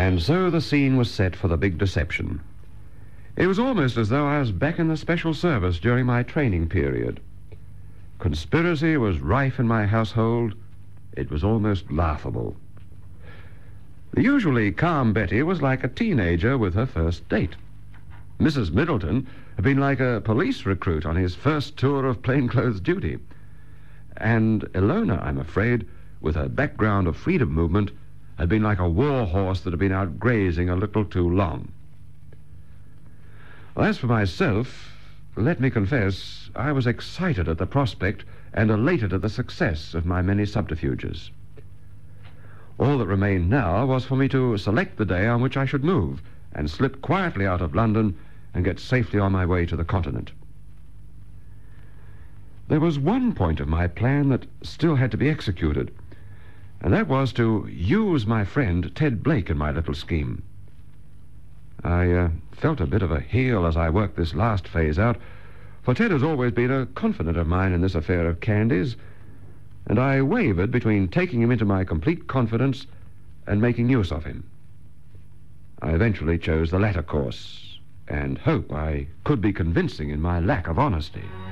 And so the scene was set for the big deception. It was almost as though I was back in the special service during my training period. Conspiracy was rife in my household. It was almost laughable. The usually calm Betty was like a teenager with her first date. Mrs. Middleton had been like a police recruit on his first tour of plainclothes duty. And Ilona, I'm afraid, with her background of freedom movement, had been like a war horse that had been out grazing a little too long. As for myself, let me confess, I was excited at the prospect and elated at the success of my many subterfuges. All that remained now was for me to select the day on which I should move and slip quietly out of London and get safely on my way to the continent. There was one point of my plan that still had to be executed, and that was to use my friend Ted Blake in my little scheme. I felt a bit of a heel as I worked this last phase out, for Ted has always been a confidant of mine in this affair of Candy's, and I wavered between taking him into my complete confidence and making use of him. I eventually chose the latter course, and hope I could be convincing in my lack of honesty.